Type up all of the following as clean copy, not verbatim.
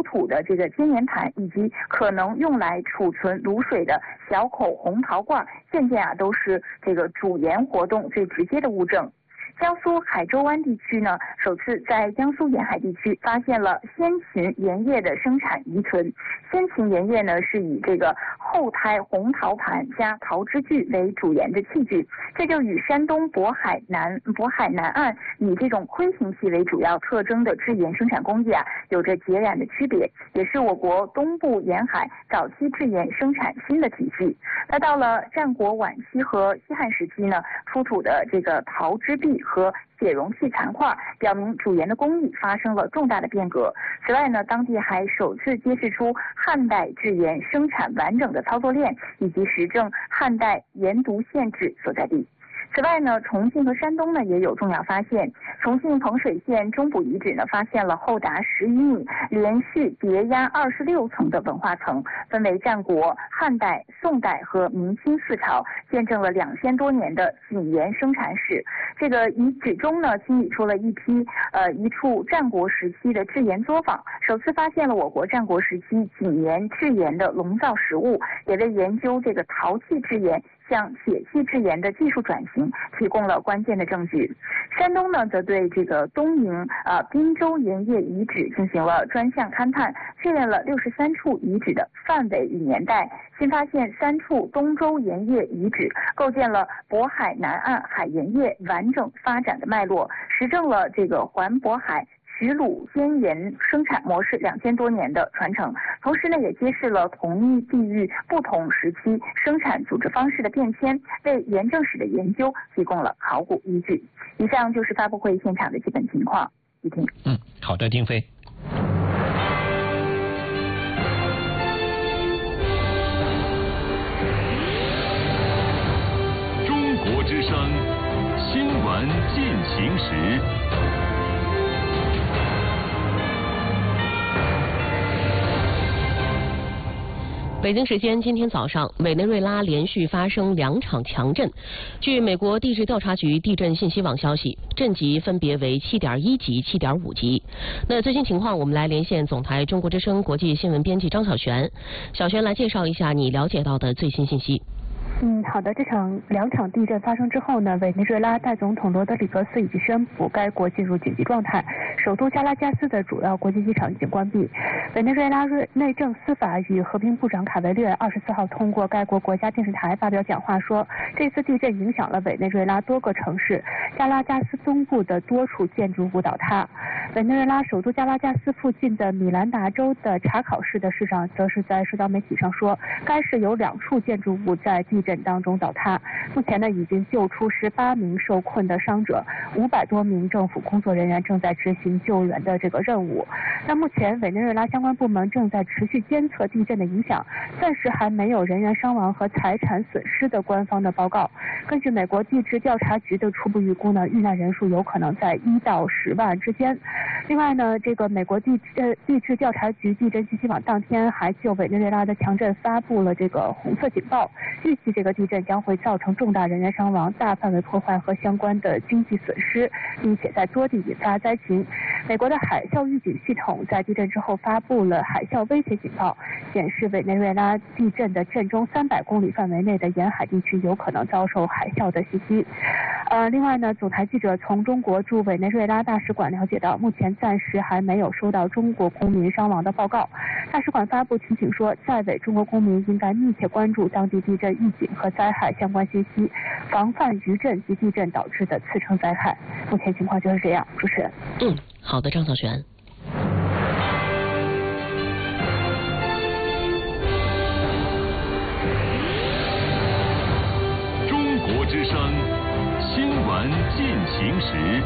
土的这个尖岩盘，以及可能用来储存卤水的小口红陶罐，件件都是这个主岩活动最直接的物证。江苏海州湾地区呢，首次在江苏沿海地区发现了先秦盐业的生产遗存。先秦盐业呢，是以这个厚胎红陶盘加陶汁具为主盐的器具，这就与山东渤海南岸以这种盔形器为主要特征的制盐生产工艺有着截然的区别，也是我国东部沿海早期制盐生产新的体系。那到了战国晚期和西汉时期呢，出土的这个陶汁壁和血容器残块表明主盐的工艺发生了重大的变革。此外呢，当地还首次揭示出汉代制盐生产完整的操作链，以及实证汉代盐渎县制所在地。此外呢，重庆和山东呢也有重要发现。重庆彭水县中部遗址呢发现了厚达10余米、连续叠压26层的文化层，分为战国、汉代、宋代和明清4朝，见证了2000多年的井盐生产史。这个遗址中呢，清理出了一处战国时期的制盐作坊，首次发现了我国战国时期井盐制盐的龙造实物，也为研究这个陶器制盐向铁器制盐的技术转型提供了关键的证据。山东呢，则对这个东营滨州盐业遗址进行了专项勘探，确认了63处遗址的范围与年代，新发现3处东周盐业遗址，构建了渤海南岸海盐业完整发展的脉络，实证了这个环渤海取卤尖盐生产模式2000多年的传承，同时呢，也揭示了同一地域不同时期生产组织方式的变迁，为盐政史的研究提供了考古依据。以上就是发布会现场的基本情况。一听， 好的，丁飞。 中国之声新闻进行时。 北京时间今天早上，委内瑞拉连续发生2场强震。据美国地质调查局地震信息网消息，震级分别为7.1级、7.5级。那最新情况，我们来连线总台中国之声国际新闻编辑张小璇。小璇来介绍一下你了解到的最新信息。 好的。2场地震发生之后呢，委内瑞拉代总统罗德里格斯已经宣布该国进入紧急状态，首都加拉加斯的主要国际机场已经关闭。委内瑞拉内政、司法与和平部长卡维略24号通过该国国家电视台发表讲话说，这次地震影响了委内瑞拉多个城市，加拉加斯东部的多处建筑物倒塌。委内瑞拉首都加拉加斯附近的米兰达州的查考市的市长则是在社交媒体上说，该市有2处建筑物在地震当中倒塌，目前呢已经救出18名受困的伤者，500多名政府工作人员正在执行救援的这个任务。那目前委内瑞拉相关部门正在持续监测地震的影响，暂时还没有人员伤亡和财产损失的官方的报告。根据美国地质调查局的初步预估呢，遇难人数有可能在1到10万之间。另外呢，这个美国地质调查局地震信息网当天还就委内瑞拉的强震发布了这个红色警报，预计这个地震将会造成重大人员伤亡、大范围破坏和相关的经济损失，并且在多地引发灾情。美国的海啸预警系统在地震之后发布了海啸威胁警报，显示委内瑞拉地震的震中300公里范围内的沿海地区有可能遭受海啸的袭击。另外呢，总台记者从中国驻委内瑞拉大使馆了解到，目前暂时还没有收到中国公民伤亡的报告。大使馆发布提醒说，在委中国公民应该密切关注当地地震预警和灾害相关信息，防范余震及地震导致的次生灾害。目前情况就是这样，主持人。 好的，张小璇。 中国之声新闻进行时。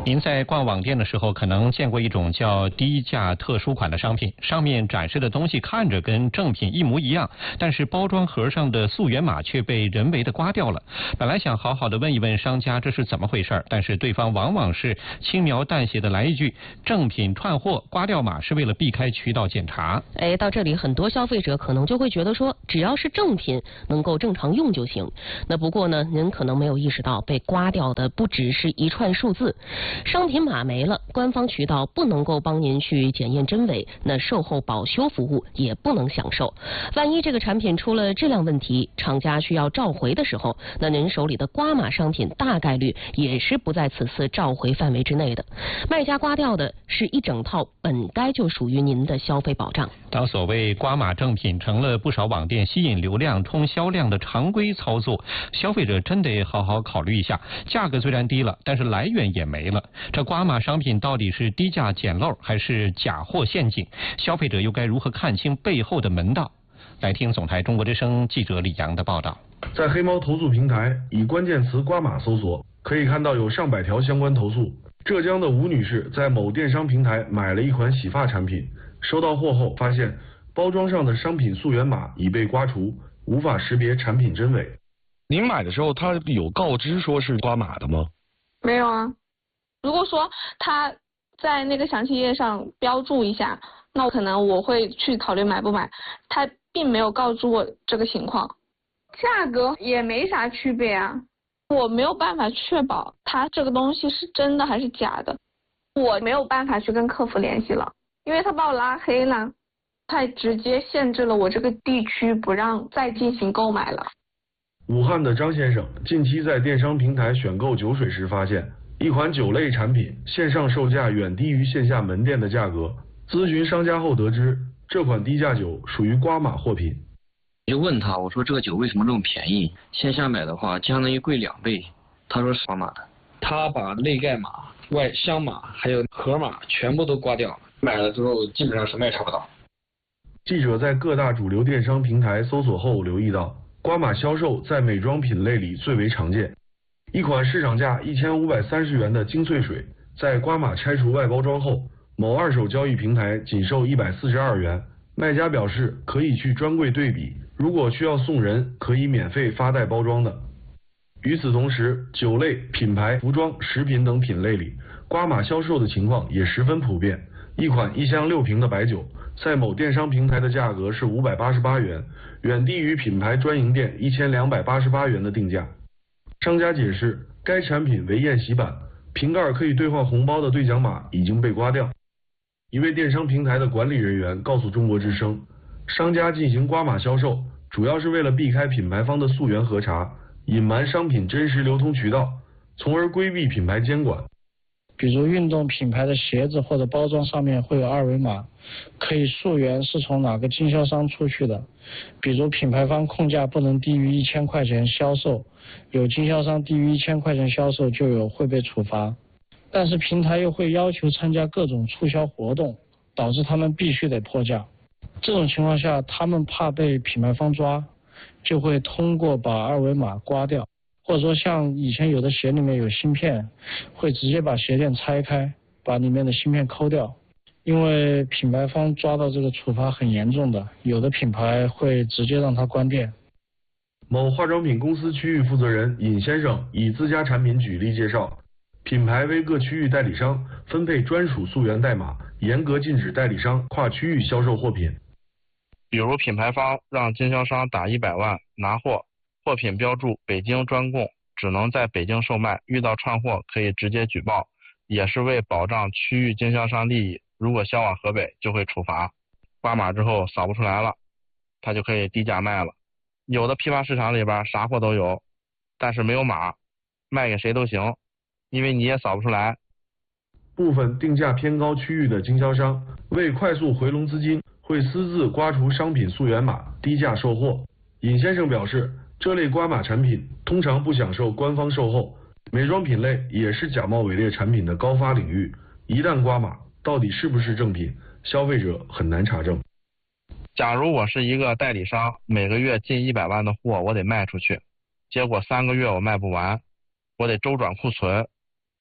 您在逛网店的时候，可能见过一种叫低价特殊款的商品，上面展示的东西看着跟正品一模一样，但是包装盒上的溯源码却被人为的刮掉了。本来想好好的问一问商家这是怎么回事，但是对方往往是轻描淡写的来一句正品串货，刮掉码是为了避开渠道检查。 到这里很多消费者可能就会觉得说，只要是正品能够正常用就行。那不过呢，您可能没有意识到被刮掉的不只是一串数字。商品码没了，官方渠道不能够帮您去检验真伪，那售后保修服务也不能享受。万一这个产品出了质量问题，厂家需要召回的时候，那您手里的刮码商品大概率也是不在此次召回范围之内的。卖家刮掉的是一整套本该就属于您的消费保障。 当所谓刮码正品成了不少网店吸引流量、冲销量的常规操作，消费者真得好好考虑一下。价格虽然低了，但是来源也没了。这刮码商品到底是低价捡漏还是假货陷阱？消费者又该如何看清背后的门道？来听总台中国之声记者李阳的报道。 在黑猫投诉平台以关键词刮码搜索，可以看到有上百条相关投诉。浙江的吴女士在某电商平台买了一款洗发产品，收到货后发现包装上的商品溯源码已被刮除，无法识别产品真伪。 您买的时候他有告知说是刮码的吗？ 没有啊。如果说他在那个详情页上标注一下，那可能我会去考虑买不买。他并没有告知我这个情况，价格也没啥区别啊。我没有办法确保他这个东西是真的还是假的，我没有办法去跟客服联系了，因为他把我拉黑了，他直接限制了我这个地区不让再进行购买了。 武汉的张先生近期在电商平台选购酒水时发现，一款酒类产品线上售价远低于线下门店的价格，咨询商家后得知，这款低价酒属于刮码货品。 就问他，我说这个酒为什么这么便宜？线下买的话相当于贵2倍。他说是刮码的。他把内盖码、外箱码还有盒码全部都刮掉，买了之后基本上什么也查不到。 记者在各大主流电商平台搜索后留意到，刮码销售在美妆品类里最为常见。一款市场价1530元的精粹水，在刮码拆除外包装后，某二手交易平台仅售142元。卖家表示可以去专柜对比，如果需要送人，可以免费发带包装的。与此同时，酒类、品牌、服装、食品等品类里，刮码销售的情况也十分普遍。一款1箱6瓶的白酒，在某电商平台的价格是588元，远低于品牌专营店1288元的定价。商家解释，该产品为宴席版，瓶盖可以兑换红包的兑奖码已经被刮掉。一位电商平台的管理人员告诉中国之声，商家进行刮码销售，主要是为了避开品牌方的溯源核查，隐瞒商品真实流通渠道，从而规避品牌监管。 比如运动品牌的鞋子或者包装上面会有2维码，可以溯源是从哪个经销商出去的。比如品牌方控价不能低于1000块钱销售，有经销商低于1000块钱销售就有会被处罚。但是平台又会要求参加各种促销活动，导致他们必须得破价。这种情况下，他们怕被品牌方抓，就会通过把2维码刮掉，或者说像以前有的鞋里面有芯片，会直接把鞋垫拆开，把里面的芯片抠掉。因为品牌方抓到这个处罚很严重的，有的品牌会直接让它关店。 某化妆品公司区域负责人尹先生以自家产品举例介绍，品牌为各区域代理商分配专属溯源代码，严格禁止代理商跨区域销售货品。 比如品牌方让经销商打100万拿货，货品标注北京专供，只能在北京售卖，遇到串货可以直接举报，也是为保障区域经销商利益，如果销往河北就会处罚。刮码之后扫不出来了，他就可以低价卖了。有的批发市场里边啥货都有，但是没有码，卖给谁都行，因为你也扫不出来。 部分定价偏高区域的经销商为快速回笼资金，会私自刮除商品溯源码，低价售货。尹先生表示，这类刮码产品通常不享受官方售后，美妆品类也是假冒伪劣产品的高发领域，一旦刮码，到底是不是正品，消费者很难查证。 假如我是一个代理商，每个月进100万的货我得卖出去，结果3个月我卖不完，我得周转库存，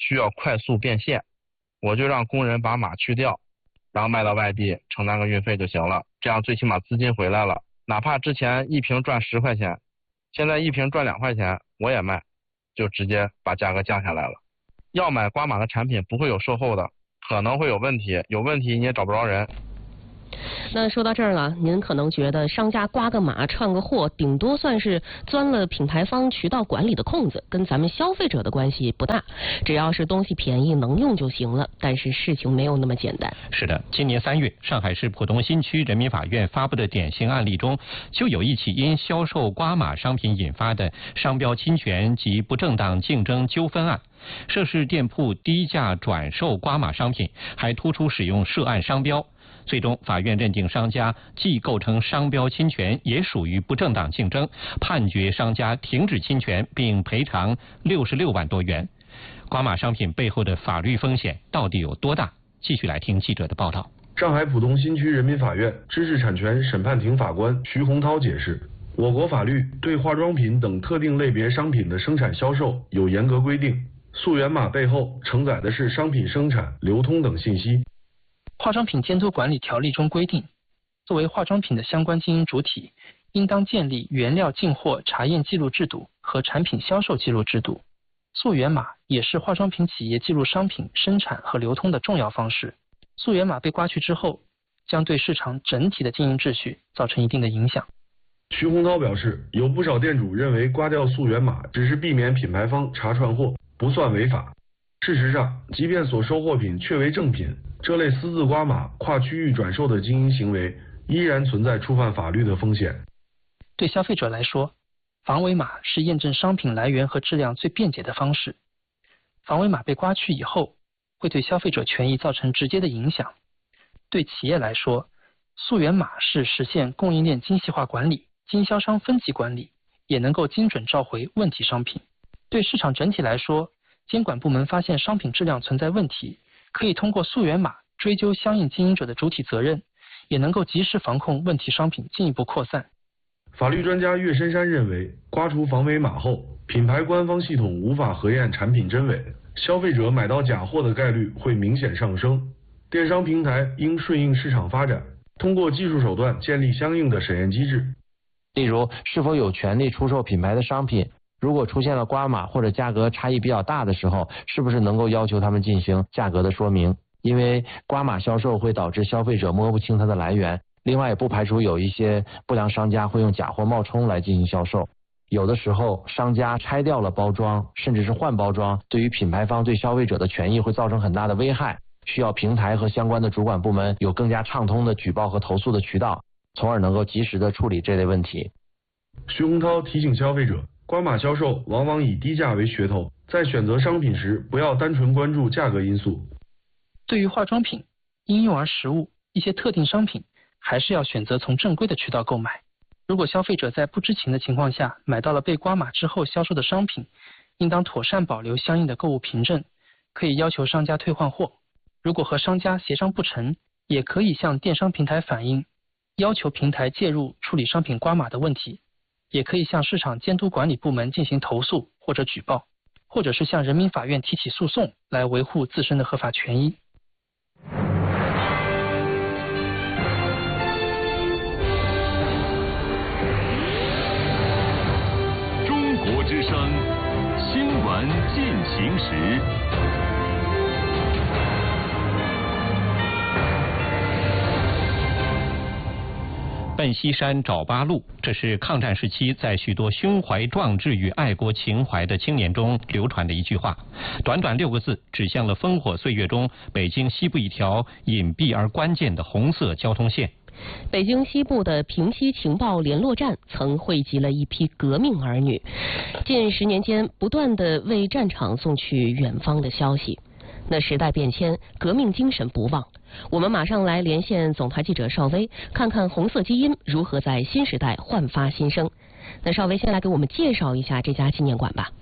需要快速变现，我就让工人把马去掉，然后卖到外地承担个运费就行了，这样最起码资金回来了。哪怕之前一瓶赚10块钱，现在一瓶赚2块钱我也卖，就直接把价格降下来了。要买瓜马的产品不会有售后的，可能会有问题，有问题你也找不着人。 那说到这儿了，您可能觉得商家刮个马串个货，顶多算是钻了品牌方渠道管理的空子，跟咱们消费者的关系不大，只要是东西便宜能用就行了。但是事情没有那么简单。 是的，今年3月，上海市浦东新区人民法院发布的典型案例中，就有一起因销售瓜马商品引发的商标侵权及不正当竞争纠纷案。涉事店铺低价转售瓜马商品，还突出使用涉案商标。最终，法院认定商家既构成商标侵权，也属于不正当竞争，判决商家停止侵权并赔偿66万多元。瓜马商品背后的法律风险到底有多大？继续来听记者的报道。 上海浦东新区人民法院知识产权审判庭法官徐洪涛解释，我国法律对化妆品等特定类别商品的生产销售有严格规定，溯源码背后承载的是商品生产、流通等信息。 化妆品监督管理条例中规定，作为化妆品的相关经营主体，应当建立原料进货查验记录制度和产品销售记录制度。溯源码也是化妆品企业记录商品生产和流通的重要方式。溯源码被刮去之后，将对市场整体的经营秩序造成一定的影响。 徐洪涛表示，有不少店主认为刮掉溯源码只是避免品牌方查串货，不算违法。事实上，即便所收货品确为正品，这类私自刮码、跨区域转售的经营行为依然存在触犯法律的风险。 对消费者来说，防伪码是验证商品来源和质量最便捷的方式。防伪码被刮去以后，会对消费者权益造成直接的影响。对企业来说，溯源码是实现供应链精细化管理、经销商分级管理，也能够精准召回问题商品。对市场整体来说，监管部门发现商品质量存在问题，可以通过溯源码追究相应经营者的主体责任，也能够及时防控问题商品进一步扩散。 法律专家岳深山认为，刮除防伪码后，品牌官方系统无法核验产品真伪，消费者买到假货的概率会明显上升。电商平台应顺应市场发展，通过技术手段建立相应的审验机制。 例如，是否有权利出售品牌的商品，如果出现了刮码或者价格差异比较大的时候，是不是能够要求他们进行价格的说明？因为刮码销售会导致消费者摸不清它的来源，另外也不排除有一些不良商家会用假货冒充来进行销售。有的时候商家拆掉了包装，甚至是换包装，对于品牌方对消费者的权益会造成很大的危害，需要平台和相关的主管部门有更加畅通的举报和投诉的渠道，从而能够及时的处理这类问题。 徐洪涛提醒消费者，刮码销售往往以低价为噱头，在选择商品时不要单纯关注价格因素。 对于化妆品、婴幼儿食物一些特定商品，还是要选择从正规的渠道购买。如果消费者在不知情的情况下买到了被刮码之后销售的商品，应当妥善保留相应的购物凭证，可以要求商家退换货。如果和商家协商不成，也可以向电商平台反映，要求平台介入处理商品刮码的问题，也可以向市场监督管理部门进行投诉或者举报，或者是向人民法院提起诉讼来维护自身的合法权益。 中国之声新闻进行时。 奔西山找八路，这是抗战时期在许多胸怀壮志与爱国情怀的青年中流传的一句话。短短6个字，指向了烽火岁月中北京西部一条隐蔽而关键的红色交通线。 北京西部的平西情报联络站曾汇集了一批革命儿女，近10年间不断地为战场送去远方的消息。那时代变迁，革命精神不忘。我们马上来连线总台记者邵薇，看看红色基因如何在新时代焕发新生。那邵薇先来给我们介绍一下这家纪念馆吧。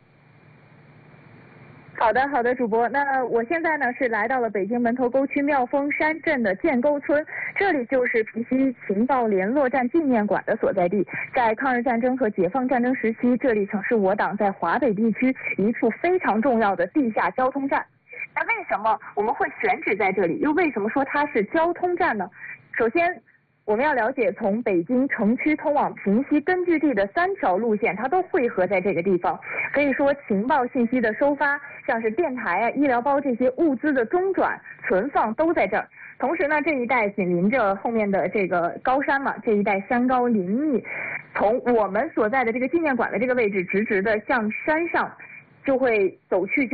好的，主播。那我现在呢是来到了北京门头沟区妙峰山镇的建沟村， 这里就是平西情报联络站纪念馆的所在地。在抗日战争和解放战争时期，这里曾是我党在华北地区一处非常重要的地下交通站。那为什么我们会选址在这里？又为什么说它是交通站呢？首先，我们要了解从北京城区通往平西根据地的3条路线，它都汇合在这个地方。可以说，情报信息的收发，像是电台医疗包这些物资的中转、存放都在这儿。同时呢，这一带紧邻着后面的这个高山嘛，这一带山高林密，从我们所在的这个纪念馆的这个位置直直的向山上，就会走去。